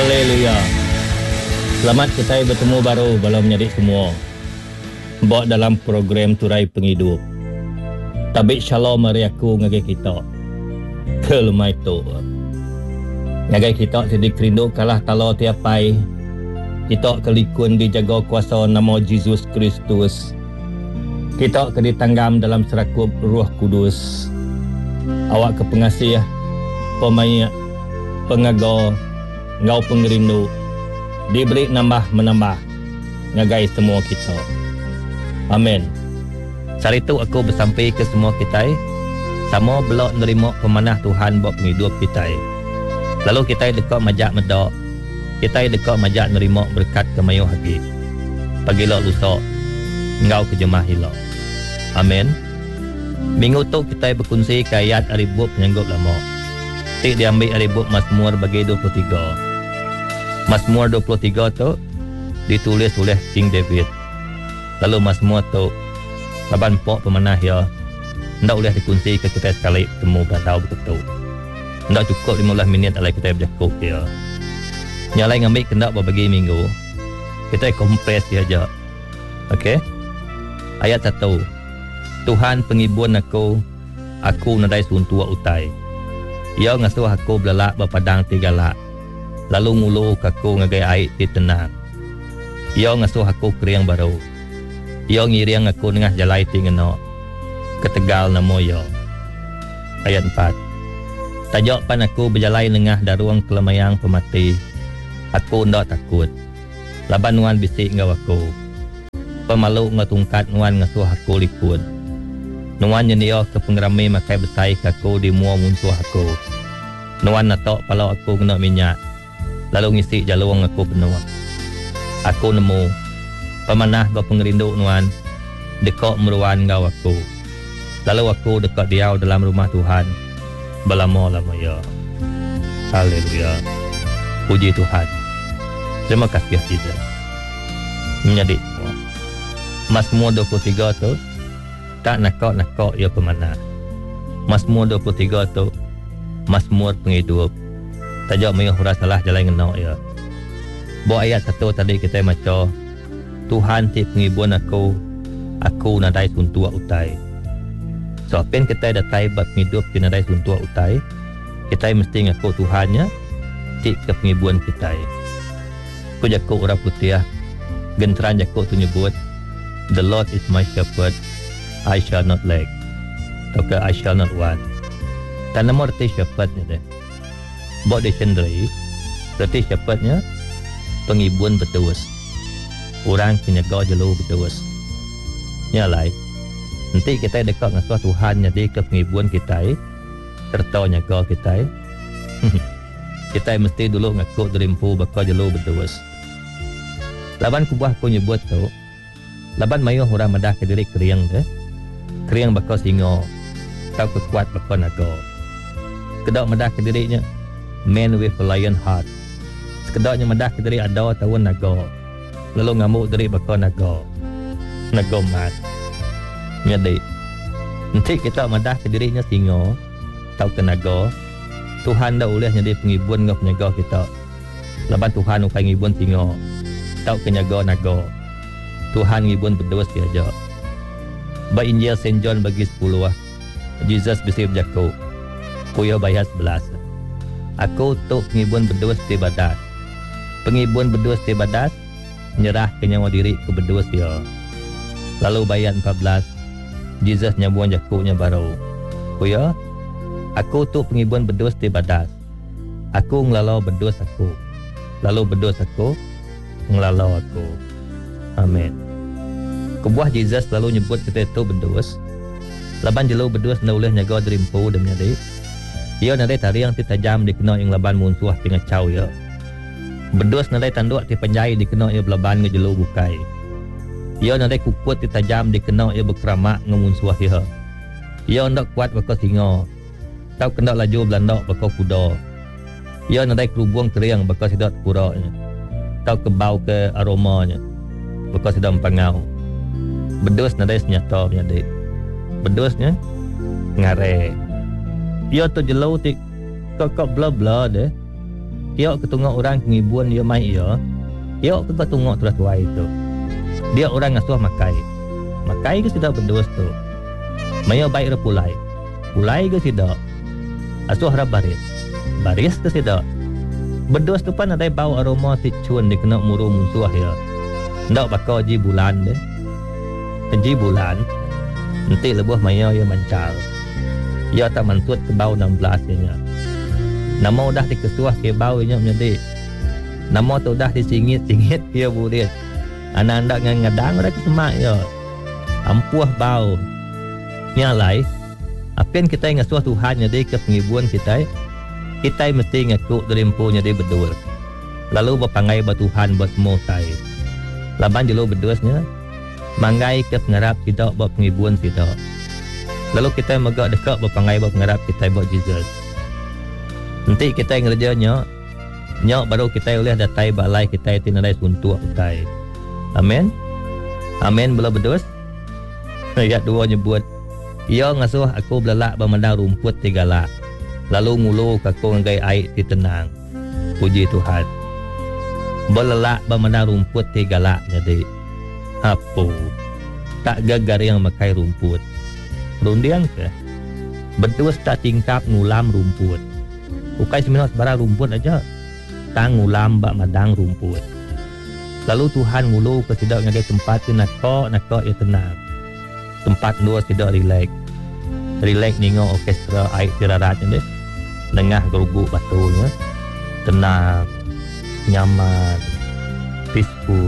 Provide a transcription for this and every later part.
Haleluya. Selamat kita bertemu baru belum menjadi semua. Bawa dalam program Turai Penghidup. Tabik shalom mari aku ngagai kita. Kelemai tu. Ngagai kita sedih kerindu kalah talo tiapai. Kita kelikun dijaga kuasa nama Yesus Kristus. Kita ditanggam dalam serakup Roh Kudus. Awak kepengasih pemain pengaga ngau pengerindu diberi nambah menambah ngagai semua kita. Amin. Hari itu aku bersampai ke semua kita sama belak nerima pemanah Tuhan buat penghidup kita. Lalu kita dekat majak medak, kita dekat majak nerima berkat kemayu hagi. Pagilah lusa ngau ke jemaah hilang. Amin. Minggu tu kita berkongsi ke ayat aribuk penyanggup lama. Tik diambil aribuk Mazmur bagi 23. Mazmur 23 tu ditulis oleh King David. Lalu Mazmur tu laban pok pemanah ya ndak boleh dikongsi ke kita sekali temu bandau betul. Ndak cukup 15 minit alai kita bercakap dia. Nyalai ngambil kendak berbagi minggu. Kita kompres dia aja. Okey. Ayat 1. Tuhan penghibur aku nadai suntua utai. Ia ngasuh aku belalak berpadang tigalak. Lalu ngulu aku ngagai air di tenang. Ia ngasuh aku keriang baru. Ia ngiriang aku nengah jalai tingeno. Ketegal namo ia. Ayat 4. Tajak pan aku berjalai nengah daruang kelemayang pemati. Aku ndak takut. Laban nuan bisik ngau aku. Pemalu ngatungkat nuan ngasuh aku likun. Nuan nyendia ke pengerami makai besai aku di mua munsuh aku. Nuan natok palau aku kena minyak. Lalu ngisi jaluang aku penuh. Aku nemu pemanah gau pengerindu nuan dekat meruan gau aku. Lalu aku dekat diau dalam rumah Tuhan berlama-lama ya. Haleluya. Puji Tuhan. Terima kasih Jesus. Menjadi Mazmur 23 tu tak nakak-nakak ya pemanah. Mazmur 23 tu Mazmur penghidup. Tajak mayuh hura salah jalan ngenok ya. Bawa ayat 1 tadi kita maca Tuhan ti penghibur aku nadai suntua utai. So pen kita datai bab hidup di nadai suntua utai. Kita mesti ngaku Tuhannya ti ke penghiburan kita. Ku jaku orang putih genteran jaku tu nyebut The Lord is my shepherd, I shall not lack. Atau I shall not want. Dan nama arti shepherd ni deh. Bawa dicenderi, berarti shepherdnya penghiburan bertuas. Orang penjaga jalur bertuas. Nyalai, nanti kita dekat dengan Tuhan jadi ke penghiburan kita, serta nyaga kita. Kita mesti dulu ngaku derimpu bakal jalur bertuas. Laban kubah aku nyebut tu, laban mayuh orang madah ke diri keriang deh. Keriang bakal singo, tau kekuat bakal naga. Kedak madah ke dirinya, man with a lion heart. Sekedaknya madah ke diri ada tahun naga. Lalu ngamuk diri bakal naga. Naga mat. Jadi, nanti kita madah ke dirinya singo, tau ke naga. Tuhan dah boleh jadi penghibur dengan penjaga kita. Laban Tuhan ukai ngibun singo, tau ke naga. Tuhan ngibun berdoa saja. Ba Injil Saint John bagi 10 Jesus bisa berjaku. Kuya bayar 11. Aku tu penghiburan berdoa setiap badas. Penghiburan berdoa setiap badas nyerah ke nyawa diri ke berdoa dia. Lalu bayat 14 Jesus nyabuan jakunya baru. Kuya, aku tu penghiburan berdoa setiap badas. Aku ngelalau berdoa aku. Lalu berdoa aku ngelalau aku. Amin. Kebuah Jesus lalu nyebut kita itu berdoa. Laban jelu berdoa nak boleh nyaga derimpu dan menjadi. Ia nadai tariang ti tajam dikena yang laban munsuah dengan caw ya. Berdos nadai tanduk ti penjai dikena ia belaban ngejelu bukai. Ia nadai kukut ti tajam dikena ia berkeramak ngemunsuah ya. Ia ndak kuat bakal singa. Tau kena laju belandak bakal kuda. Ia nadai kelubung keriang bakal sedot kuraknya. Tau kebau ke aromanya bakal sedang pangau. Berdos nadai senyata menjadi. Berdosnya ngare. Ia tu jelau ti kok bla bla deh. Tiok ketengok orang ngibun dia mai ia. Tiok ketengok tua itu. Dia orang ngasuh makai. Makai ke sudah berdos tu. Mayo baik repulai. Pulai ke tidak. Asuh harap baris. Baris ke tidak. Berdos tu pan ada bau aroma ticun di kena muru musuh ya. Ndak bakal ji bulan deh. Ji bulan. Nanti lebuh mayo ya mancal. Ya tak mantut ke bau 16 nya. Nama udah dikesuah ke bau nya menjadi. Nama tu dah disingit-singit dia burit. Anak-anak ngadang dah kesemak ya. Ampuh bau. Nyalai. Apen kita ngasuh Tuhan jadi ke pengibuan kita mesti ngaku terimpunya dia betul. Lalu berpangai buat Tuhan buat semua saya. Laban jelo bedusnya manggai ke pengarap tidak buat pengibuan tidak. Lalu kita megak dekat berpangai buat pengarap kita buat Jesus. Nanti kita ngerjanya nyok baru kita boleh datai balai kita tinadai suntuk kita. Amin. Amin bela bedus. Ayat 2 nyebut ia ngasuh aku belelak bermandang rumput tigalak. Lalu ngulu aku ngai air di tenang. Puji Tuhan. Belelak bermandang rumput tigalak jadi. Apa? Tak gagar yang makai rumput. Rundiang ke? Bedus tak tingkap ngulam rumput. Ukai seminat sebarang rumput aja. Tak ngulam bak madang rumput. Lalu Tuhan ngulu ke sidak ngai tempat tu nakok ya tenang. Tempat dua tidak relax. Relax ningo orkestra air tiraratnya deh. Tengah gerubuk batunya. Tenang. Nyaman. Peaceful.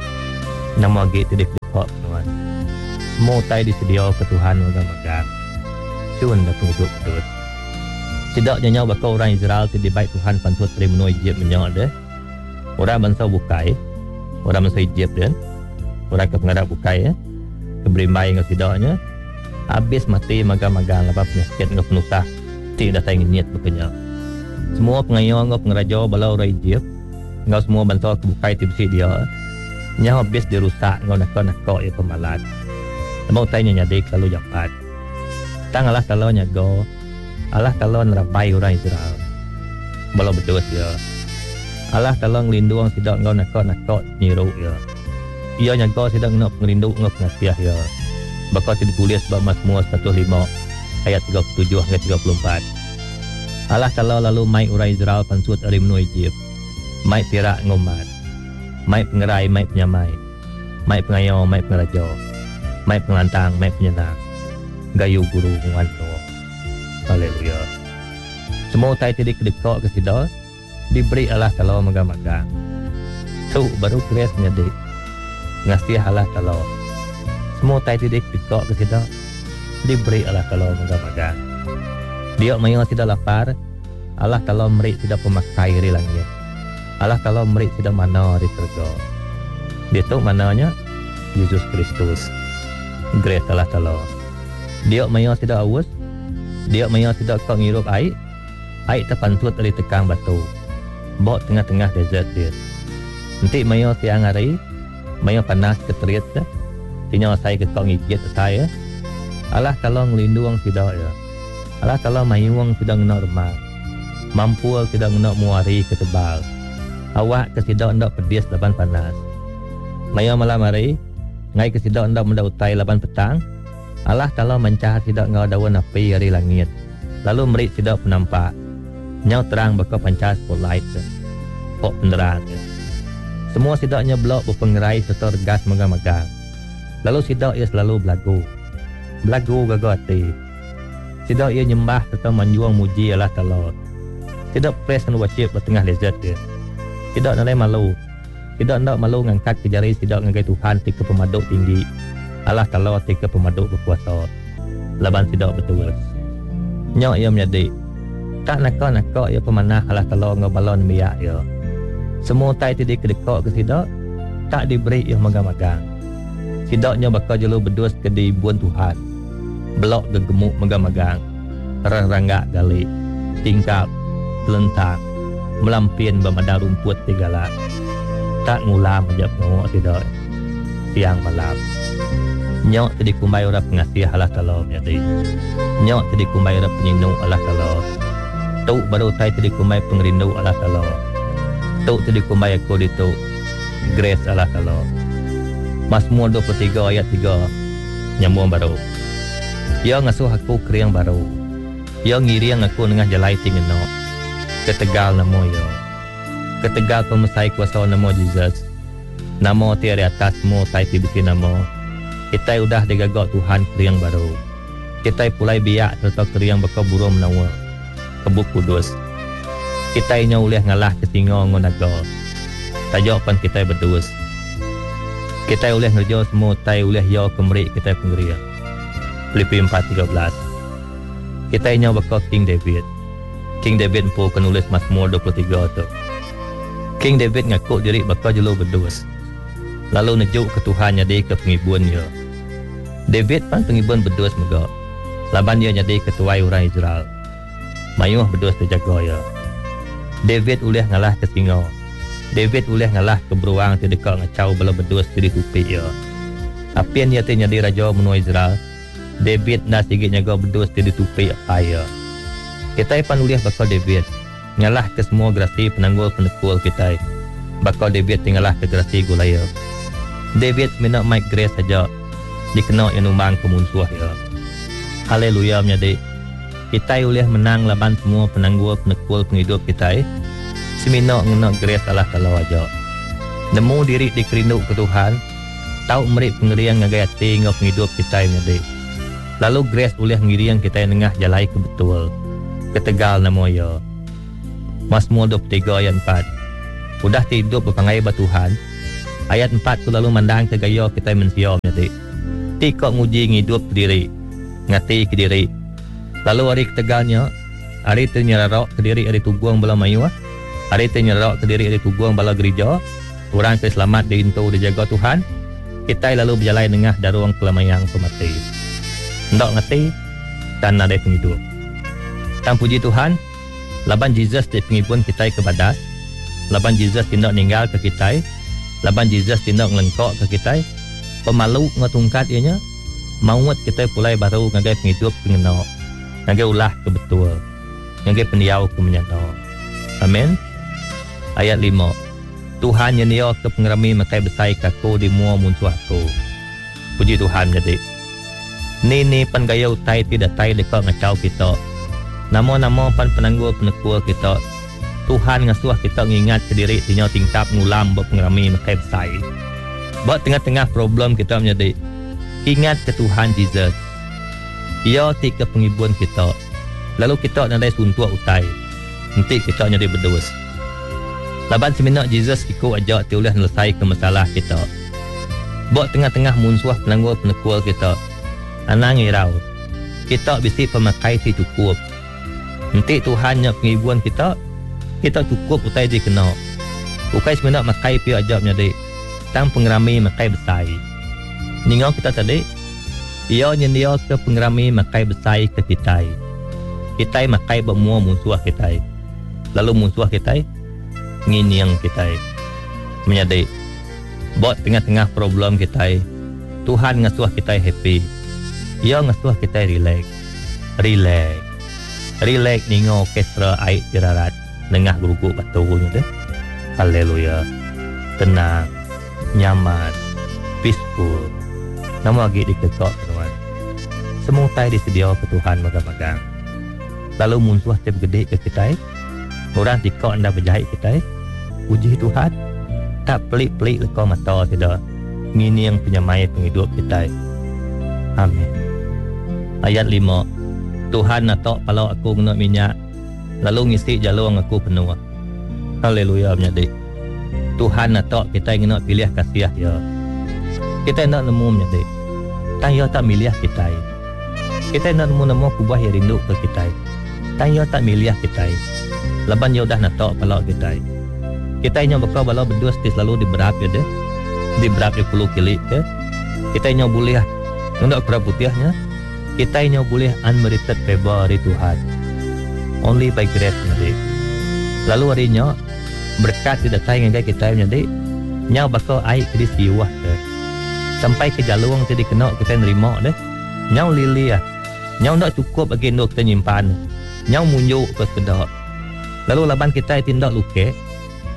Nama gitu dek dekat tuan. Semua tay disedia ke Tuhan magang-magang. Cun dah tunggu betul. Tidaknya nyawa bakal orang Israel tidak baik Tuhan pansut dari menua Egypt menyok deh. Orang bangsa bukai. Orang bangsa Egypt deh. Orang ke pengarap bukai ya. Keberi mai dengan tidaknya habis mati magang-magang lepas penyakit dengan penusah tidak datang niat berkenyak semua pengayong dengan pengeraja balau orang Egypt dengan semua bantuan kebukai tibsi dia nyawa habis dirusak dengan nakak-nakak ya pemalat mau tanya nyadik lalu japat tang Allah Ta'ala nyago Allah Ta'ala nerabai orang Israel balau bedus ya Allah Ta'ala ngelindung tidak dengan nakak-nakak nyiru ya ia nyaga sedang nak merindu ngap ngasiah ya. Bakal ditulis bab Mazmur 105 ayat 37 hingga 34. Allah Ta'ala lalu mai orang Israel pansut dari menua Egypt. Mai tirak ngomat. Mai pengerai, mai penyamai. Mai pengayau, mai pengeraja. Mai pengelantang, mai penyenang. Gayu guru nganto. Haleluya. Semua tai tidak kedekak ke sidal diberi Allah Ta'ala magang-magang. Tu baru keres menyadik. Ngasih Allah Ta'ala. Semua tai tidak dikok ke situ diberi Allah Ta'ala magang-magang. Dia mayu tidak lapar. Allah Ta'ala meri tidak pemakai di langit. Allah Ta'ala meri tidak mana di surga. Dia tu mananya Yesus Kristus. Great Allah Ta'ala. Dia mayu tidak aus. Dia mayu tidak kok ngirup air. Air terpansut dari tekang batu. Bawa tengah-tengah desert dia. Nanti mayu siang hari mayo panas keterit tinya saya ke kau ngikit saya Allah Ta'ala ngelindung tidak ya Allah Ta'ala mayuang tidak normal mampu tidak nak muari ketebal awak kesidak ndak pedis laban panas mayo malam hari ngai kesidak ndak mendak utai laban petang Allah Ta'ala mencah tidak ngau daun api dari langit lalu merik tidak penampak nyau terang bakal pancas spotlight pok penerang semua sidaknya blok berpengerai serta gas magang-magang. Lalu sidak ia selalu belagu. Belagu gagah hati. Sidak ia nyembah serta menjuang muji Allah Ta'ala. Sidak pres dan wajib bertengah lezat dia. Sidak nalai malu. Sidak nak malu ngangkat ke jari sidak ngagai Tuhan tika pemaduk tinggi. Allah Ta'ala tika pemaduk berkuasa. Laban sidak betul. Nyok ia menjadi. Tak nakak-nakak ia pemanah Allah Ta'ala ngabalon miyak ia. Semua tai tidak kedekak ke sidak tak diberi ia magang-magang. Sidaknya bakal jelu bedus ke dibuan Tuhan. Blok gegemuk magang-magang. Ranggak gali. Tingkap. Telentang. Melampin bermadang rumput tigalak. Tak ngulam menjap ngawak sidak. Siang malam. Nyok tadi kumbai orang pengasih Allah Ta'ala menjadi. Nyok tadi kumbai orang penyindung Allah Ta'ala. Tu baru tai tadi kumbai pengerindu Allah Ta'ala. Tuk tu dikumbai aku di tuk Grace Allah kalau Mazmur 23 ayat 3 nyambung baru. Ya ngasuh aku kriang baru. Ya ngiriang aku nengah jalai tingeno. Ketegal namo ya. Ketegal pemesai kuasa namo Jesus. Namo tiari atas mo sai tibisi namo. Kita udah digagak Tuhan kriang baru. Kita pulai biak serta kriang bakal burung menawa. Kebuk kudus. Kita inya ulih ngalah ke singa ngonaga. Tajapan kita berdus. Kita ulih ngerja semua tai ulih ya kemerik kita pengeria. Filipi 4:13. Kita inya bakal King David. King David pun penulis Mazmur 23 tu. King David ngaku diri bakal jelo berdus. Lalu nejuk ke Tuhan jadi ke pengibun dia. David pan pengibun berdus mega. Laban dia jadi ketua orang Israel. Mayuh berdus terjaga ya. David ulih ngalah ke singa. David ulih ngalah ke beruang ti dekat ngacau bala berdus di tupi ya. Apian dia ti jadi raja menua Israel. David nak sigit nyaga berdus di tupi apa ya. Kita pan ulih bakal David ngalah ke semua gerasi penanggul penekul kita. Bakal David tinggalah ke gerasi Goliat. David minat Mike Grace saja dikenal yang numbang ke musuh ya. Haleluya menjadi kita ulih menang laban semua penanggul penekul penghidup kita. Semina ngenak Grace Allah kalau aja. Nemu diri dikerinduk ke Tuhan. Tahu merik pengerian ngagai hati ngau penghidup kita menjadi. Lalu Grace ulih ngiriang kita nengah jalai ke betul. Ketegal namo ya. Mazmur 23 ayat 4. Udah hidup berpangai Tuhan. Ayat 4 tu lalu mandang ke gaya kita mensiam jadi. Ti kok nguji ngidup ke diri. Ngati ke diri. Lalu hari ketegalnya, hari tu nyerarok ke diri hari tuguang bala mayu. Hari tu nyerarok ke diri hari tuguang bala gereja. Orang keselamat diintu dijaga Tuhan. Kita lalu berjalan tengah daruang kelamayang pemati. Ndak ngati dan ada penghidup. Dan puji Tuhan, laban Jesus di pengibun kita ke badas. Laban Jesus tindak ninggal ke kita. Laban Jesus tindak ngelengkok ke kita. Pemalu ngatungkat ianya. Mauat kita pulai baru ngagai penghidup pengenal. Ngagai ulah ke betul. Ngagai pendiau ke menyata. Amin. Ayat 5. Tuhan yang dia ke pengerami makai besai kaku di mua musuh aku. Puji Tuhan jadi. Ni pan gaya utai tidak tai dekat ngacau kita. Nama-nama pan penanggul penekul kita. Tuhan ngasuh kita ngingat ke diri tinya tingkap ngulam berpengerami makai besai. Buat tengah-tengah problem kita menjadi ingat ke Tuhan Jesus. Ia tika pengibun kita. Lalu kita nak suntuk utai. Nanti kita jadi berdus. Laban seminat Jesus ikut ajak tiulah selesai ke masalah kita. Buat tengah-tengah musuh penanggul penekul kita. Anang irau. Kita bisik pemakai si cukup. Nanti Tuhan yang pengibun kita. Kita cukup utai dikenal. Ukai seminat makai pi ajak menjadi. Tang pengerami makai besai. Ningau kita tadi. Ia nyendia ke pengerami makai besai ke kita. Kita makai bermua musuh kita. Lalu musuh kita nginiang kita. Menjadi buat tengah-tengah problem kita. Tuhan ngasuh kita happy. Ia ngasuh kita relax. Relax ningau orkestra air tirarat. Nengah guruguk batunya deh. Haleluya. Tenang. Nyaman. Peaceful. Nama lagi diketok teman. Semua tai disedia ke Tuhan magang-magang. Lalu musuh tiap gede ke kita. Orang tikau anda berjahit kita. Puji Tuhan. Tak pelik-pelik lekau mata tidak. Ini yang penyamai penghidup kita. Amin. Ayat 5. Tuhan natok kalau aku guna minyak. Lalu ngisi jalur aku penuh. Haleluya menjadi. Tuhan natok kita ingin nak pilih kasih ya. Kita nak nemu menjadi. Tanya tak milih kita. Kita nak nemu kubah yang rindu ke kita. Tanya tak milih kita. Laban dia dah natok kalau kita. Kita hanya bakal balau berdua selalu diberap ya deh. Diberap 10 kili ya. Kita hanya boleh untuk kerap putihnya. Kita hanya boleh unmerited favor dari Tuhan. Only by grace menjadi. Lalu harinya berkat tidak tahu dengan kita menjadi. Nya bakal air ke siwah ke. Sampai ke jalur yang tadi kena kita nerima deh. Nya lili ya. Nya tak cukup bagi untuk kita nyimpan. Nya munjuk ke sekedar. Lalu laban kita tindak luke.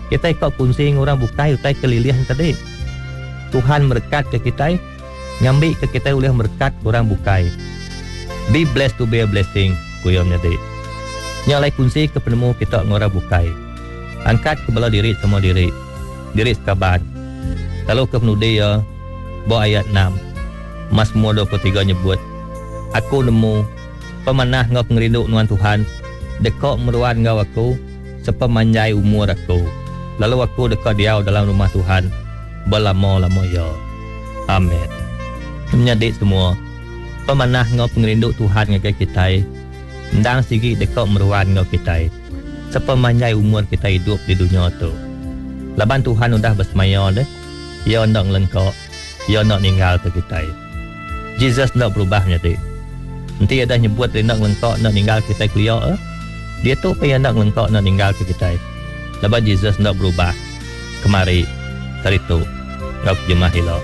Kita ikut kongsi dengan orang bukai utai kelilihan tadi. Tuhan berkat ke kita, ngambil ke kita oleh berkat orang bukai. Be blessed to be a blessing, kuyom nyati. Nyalai kongsi ke penemu kita dengan orang bukai. Angkat ke bala diri semua diri. Diri sekaban. Kalau ke penuh dia, bawa ayat 6. Mazmur 23 nyebut, aku nemu pemanah ngau pengerinduk nuan Tuhan, dekok meruan ngau aku, sepemanjai umur aku. Lalu aku dekat diau dalam rumah Tuhan, berlama-lama ya. Amin. Menyadik semua, pemanah ngau pengerinduk Tuhan ngagai kita, ndang sigi dekok meruan ngau kita, sepemanjai umur kita hidup di dunia tu. Laban Tuhan udah bersemaya deh, ia nak lengkok, ia nak ninggal ke kita. Jesus nak berubah menyadik. Nanti ada nyebut dia nak lengkok, nak ninggal kita kuliah. Dia tu payah nak lengkok, nak ninggal ke kita. Lepas Jesus nak berubah. Kemari, hari tu, ngau jemaah hilang.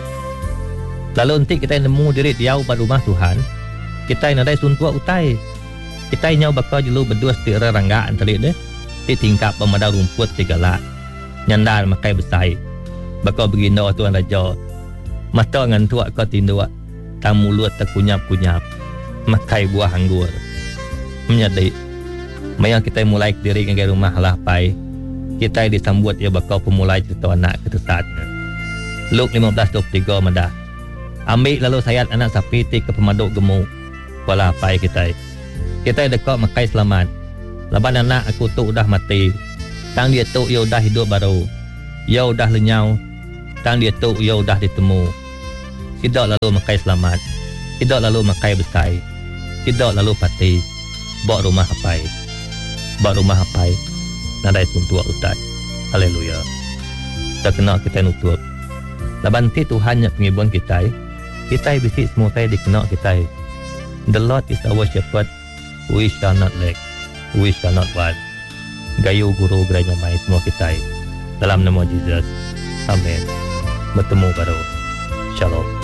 Lalu nanti kita nemu diri diau pada rumah Tuhan. Kita nak ada suntua utai. Kita nyau bakal jelu berdua setira ranggaan tadi deh. Di tingkap pemadau rumput segala. Nyandar makai besai. Bakal begina Tuhan Raja. Mata ngan tuak kau tinduk. Tang mulut terkunyap-kunyap. Makai buah anggur. Menjadi mayang kita mulai diri dengan rumah lah pai. Kita disambut ia bakal pemulai cerita anak ketesatnya. Luke 15:23 madah. Ambil lalu sayat anak sapi ke pemaduk gemuk. Wala pai kita. Kita dekat makai selamat. Laban anak aku tu udah mati. Tang dia tu ia udah hidup baru. Ia udah lenyau. Tang dia tu ia udah ditemu. Tidak lalu makai selamat. Tidak lalu makai besai. Tidak lalu pati. Bawa rumah apai. Bawa rumah apai. Nadai suntua utai. Haleluya. Tak kena kita nutup. Laban ti Tuhan yang penghiburan kita. Kita bisik semua saya dikena kita. The Lord is our shepherd. We shall not lack. We shall not want. Gayu guru geranya mai semua kita. Dalam nama Jesus. Amin. Bertemu baru. Shalom.